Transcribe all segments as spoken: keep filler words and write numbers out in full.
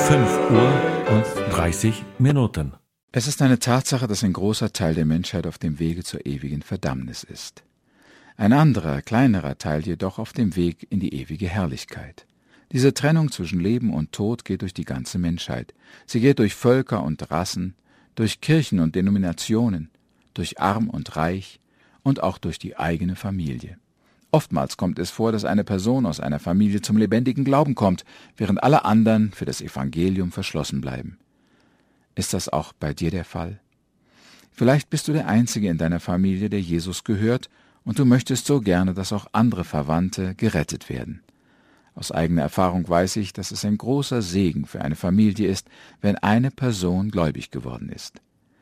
fünf Uhr und dreißig Minuten. Es ist eine Tatsache, dass ein großer Teil der Menschheit auf dem Wege zur ewigen Verdammnis ist. Ein anderer, kleinerer Teil jedoch auf dem Weg in die ewige Herrlichkeit. Diese Trennung zwischen Leben und Tod geht durch die ganze Menschheit. Sie geht durch Völker und Rassen, durch Kirchen und Denominationen, durch Arm und Reich und auch durch die eigene Familie. Oftmals kommt es vor, dass eine Person aus einer Familie zum lebendigen Glauben kommt, während alle anderen für das Evangelium verschlossen bleiben. Ist das auch bei dir der Fall? Vielleicht bist du der Einzige in deiner Familie, der Jesus gehört, und du möchtest so gerne, dass auch andere Verwandte gerettet werden. Aus eigener Erfahrung weiß ich, dass es ein großer Segen für eine Familie ist, wenn eine Person gläubig geworden ist.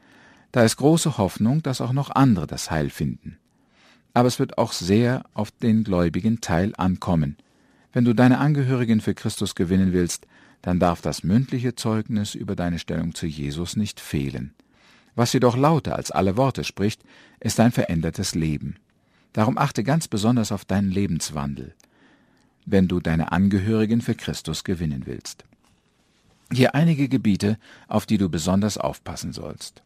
Da ist große Hoffnung, dass auch noch andere das Heil finden. Aber es wird auch sehr auf den gläubigen Teil ankommen. Wenn du deine Angehörigen für Christus gewinnen willst, dann darf das mündliche Zeugnis über deine Stellung zu Jesus nicht fehlen. Was jedoch lauter als alle Worte spricht, ist dein verändertes Leben. Darum achte ganz besonders auf deinen Lebenswandel, wenn du deine Angehörigen für Christus gewinnen willst. Hier einige Gebiete, auf die du besonders aufpassen sollst.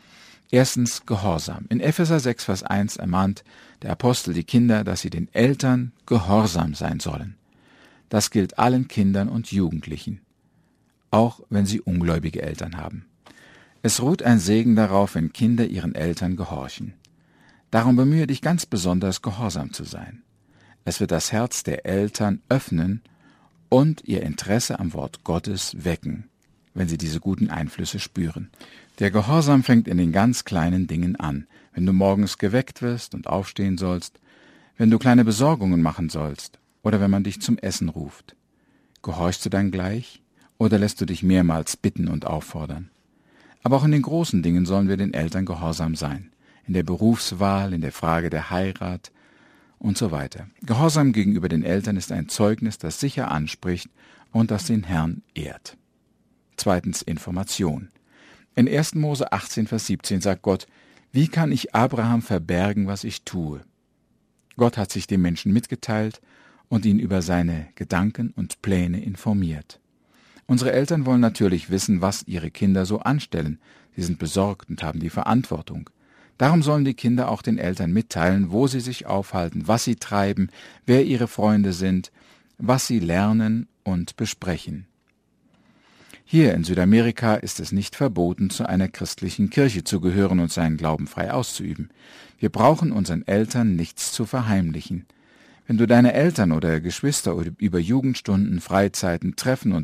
Erstens Gehorsam. In Epheser sechs, Vers eins ermahnt der Apostel die Kinder, dass sie den Eltern gehorsam sein sollen. Das gilt allen Kindern und Jugendlichen, auch wenn sie ungläubige Eltern haben. Es ruht ein Segen darauf, wenn Kinder ihren Eltern gehorchen. Darum bemühe dich ganz besonders, gehorsam zu sein. Es wird das Herz der Eltern öffnen und ihr Interesse am Wort Gottes wecken, wenn sie diese guten Einflüsse spüren. Der Gehorsam fängt in den ganz kleinen Dingen an, wenn du morgens geweckt wirst und aufstehen sollst, wenn du kleine Besorgungen machen sollst oder wenn man dich zum Essen ruft. Gehorchst du dann gleich oder lässt du dich mehrmals bitten und auffordern? Aber auch in den großen Dingen sollen wir den Eltern gehorsam sein, in der Berufswahl, in der Frage der Heirat und so weiter. Gehorsam gegenüber den Eltern ist ein Zeugnis, das sicher anspricht und das den Herrn ehrt. Zweitens Information. In erster Mose achtzehn, Vers siebzehn sagt Gott: Wie kann ich Abraham verbergen, was ich tue? Gott hat sich dem Menschen mitgeteilt und ihn über seine Gedanken und Pläne informiert. Unsere Eltern wollen natürlich wissen, was ihre Kinder so anstellen. Sie sind besorgt und haben die Verantwortung. Darum sollen die Kinder auch den Eltern mitteilen, wo sie sich aufhalten, was sie treiben, wer ihre Freunde sind, was sie lernen und besprechen. Hier in Südamerika ist es nicht verboten, zu einer christlichen Kirche zu gehören und seinen Glauben frei auszuüben. Wir brauchen unseren Eltern nichts zu verheimlichen. Wenn du deine Eltern oder Geschwister über Jugendstunden, Freizeiten, Treffen und